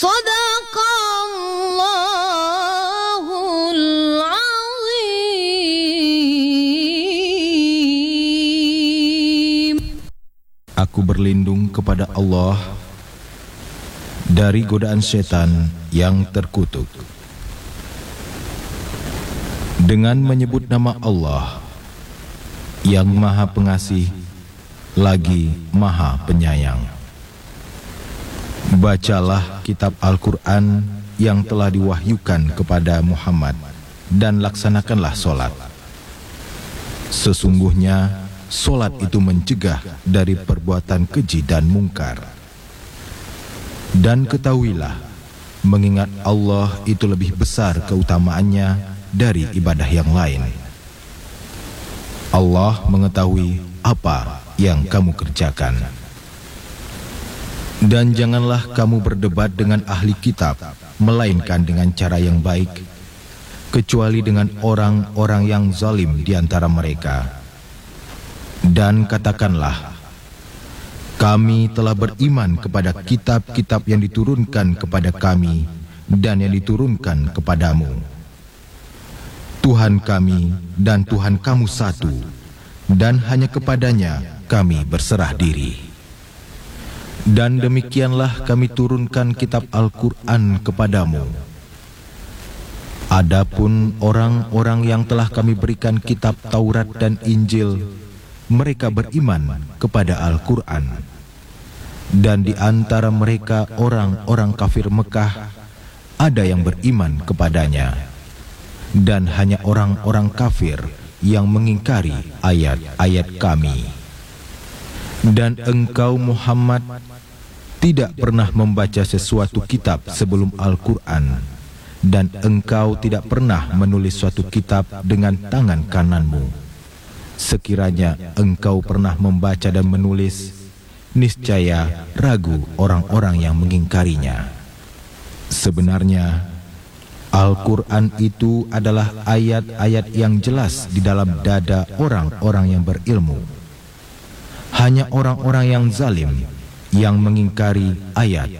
Shadaqallahul azim. Aku berlindung kepada Allah dari godaan setan yang terkutuk. Dengan menyebut nama Allah yang Maha Pengasih lagi Maha Penyayang. Bacalah kitab Al-Quran yang telah diwahyukan kepada Muhammad dan laksanakanlah solat. Sesungguhnya solat itu mencegah dari perbuatan keji dan mungkar. Dan ketahuilah, mengingat Allah itu lebih besar keutamaannya dari ibadah yang lain. Allah mengetahui apa yang kamu kerjakan. Dan janganlah kamu berdebat dengan ahli kitab, melainkan dengan cara yang baik, kecuali dengan orang-orang yang zalim di antara mereka. Dan katakanlah, kami telah beriman kepada kitab-kitab yang diturunkan kepada kami dan yang diturunkan kepadamu. Tuhan kami dan Tuhan kamu satu, dan hanya kepadanya kami berserah diri. Dan demikianlah kami turunkan kitab Al-Quran kepadamu. Adapun orang-orang yang telah kami berikan kitab Taurat dan Injil, mereka beriman kepada Al-Quran. Dan di antara mereka orang-orang kafir Mekah, ada yang beriman kepadanya. Dan hanya orang-orang kafir yang mengingkari ayat-ayat kami. Dan engkau Muhammad tidak pernah membaca sesuatu kitab sebelum Al-Quran, dan engkau tidak pernah menulis suatu kitab dengan tangan kananmu. Sekiranya engkau pernah membaca dan menulis, niscaya ragu orang-orang yang mengingkarinya. Sebenarnya Al-Quran itu adalah ayat-ayat yang jelas di dalam dada orang-orang yang berilmu. Hanya orang-orang yang zalim yang mengingkari ayat